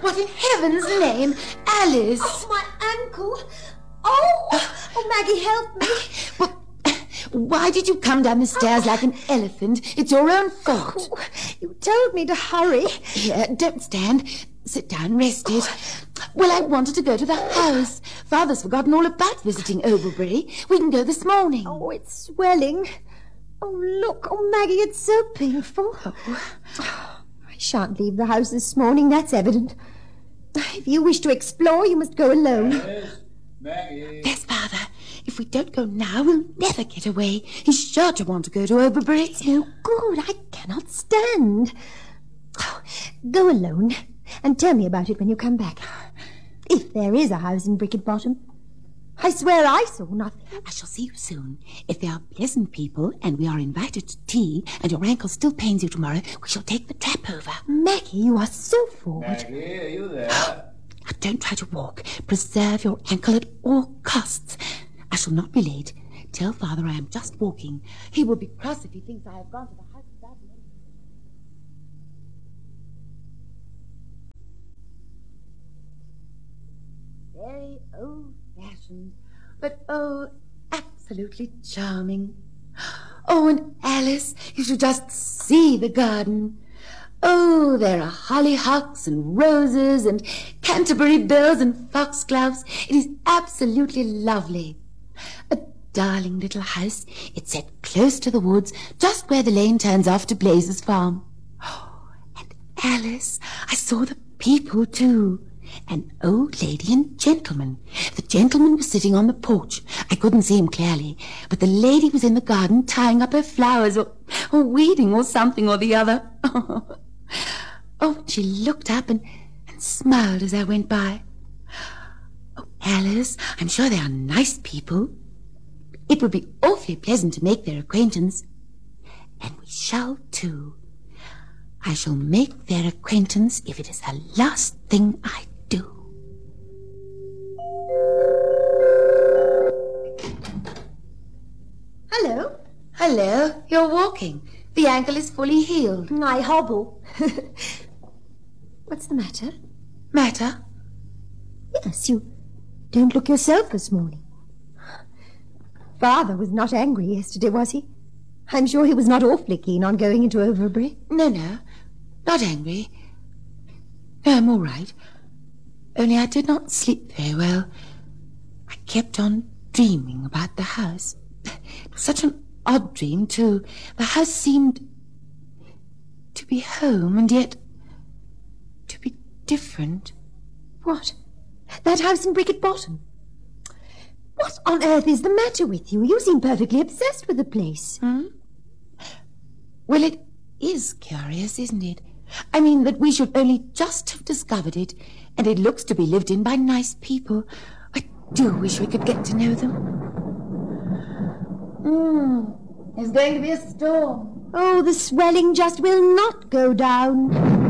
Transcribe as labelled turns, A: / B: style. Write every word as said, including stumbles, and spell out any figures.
A: What in heaven's name? Alice!
B: Oh, my ankle! Oh! Oh, Maggie, help me!
A: Well, why did you come down the stairs like an elephant? It's your own fault.
B: Oh, you told me to hurry.
A: Here, don't stand. Sit down, rest it. Well, I wanted to go to the house. Father's forgotten all about visiting Overbury. We can go this morning.
B: Oh, it's swelling. Oh, look. Oh, Maggie, it's so painful. Oh. I shan't leave the house this morning, that's evident. If you wish to explore, you must go alone.
C: Yes, Maggie.
A: Yes, Father. If we don't go now, we'll never get away. He's sure to want to go to Overbury.
B: It's no good. I cannot stand. Oh, go alone and tell me about it when you come back. If there is a house in Bricket Bottom. I swear I saw nothing.
A: I shall see you soon. If they are pleasant people and we are invited to tea and your ankle still pains you tomorrow, we shall take the trap over.
B: Maggie, you are so forward.
C: Maggie, are you there?
A: Now, don't try to walk. Preserve your ankle at all costs. I shall not be late. Tell Father I am just walking. He will be cross if he thinks I have gone to the house without me. Very old-fashioned, but oh, absolutely charming. Oh, and Alice, you should just see the garden. Oh, there are hollyhocks and roses and Canterbury bells and foxgloves. It is absolutely lovely. A darling little house. It's set close to the woods, just where the lane turns off to Blazes Farm. Oh, and Alice, I saw the people too. An old lady and gentleman. The gentleman was sitting on the porch. I couldn't see him clearly, but the lady was in the garden tying up her flowers or, or weeding or something or the other. Oh, she looked up and, and smiled as I went by. Oh, Alice, I'm sure they are nice people. It would be awfully pleasant to make their acquaintance. And we shall, too. I shall make their acquaintance if it is the last thing I do.
B: Hello.
A: Hello, you're walking. The ankle is fully healed.
B: I hobble. What's the matter?
A: Matter?
B: Yes, you don't look yourself this morning. Father was not angry yesterday, was he? I'm sure he was not awfully keen on going into Overbury.
A: No, no, not angry. No, I'm all right. Only I did not sleep very well. I kept on dreaming about the house. It was such an odd dream, too. The house seemed to be home, and yet to be different.
B: What? That house in Bricket Bottom? What on earth is the matter with you? You seem perfectly obsessed with the place.
A: Hmm? Well, it is curious, isn't it? I mean, that we should only just have discovered it, and it looks to be lived in by nice people. I do wish we could get to know them. Hmm. There's going to be a storm.
B: Oh, the swelling just will not go down.